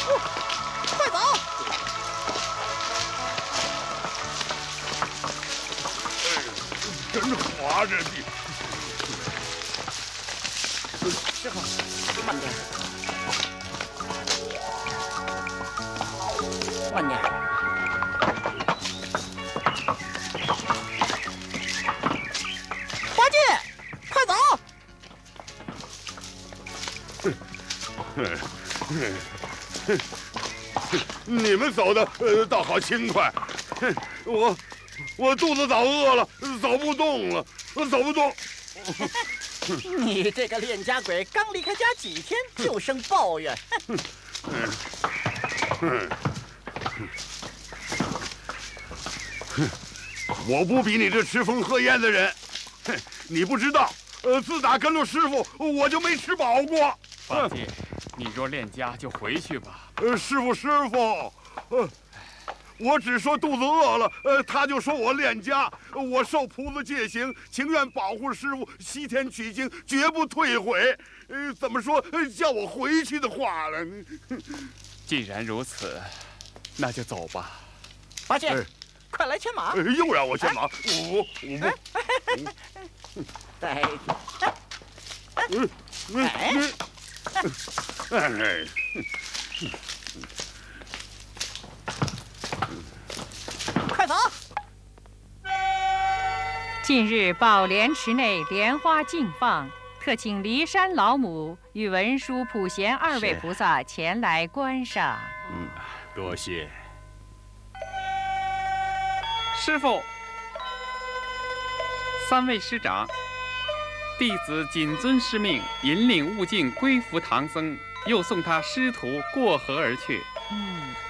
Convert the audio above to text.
快走！ 真滑着地。 师傅，慢点，慢点。花姐，快走！ 你们走的倒好轻快，我肚子早饿了，走不动了，走不动。 你这个恋家鬼，刚离开家几天就生抱怨。 我不比你这吃风喝烟的人，你不知道，自打跟了师傅，我就没吃饱过。 八戒，你若恋家就回去吧。 师傅，我只说肚子饿了，他就说我恋家，我受菩萨戒行，情愿保护师傅西天取经，绝不退悔。怎么说叫我回去的话了？ 既然如此，那就走吧。 八戒，快来牵马！ 又让我牵马，我不。 对。快走！ 近日宝莲池内莲花竞放，特请骊山老母与文殊、普贤二位菩萨前来观赏。 多谢。 师傅，三位师长，弟子谨遵师命，引领悟净归服唐僧，又送他师徒过河而去。